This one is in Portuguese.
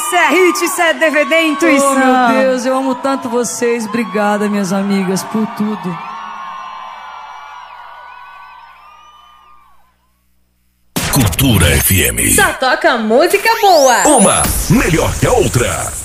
Isso é hit, isso é DVD, intuição. Oh, meu Deus, eu amo tanto vocês. Obrigada, minhas amigas, por tudo. Cultura FM. Só toca música boa. Uma melhor que a outra.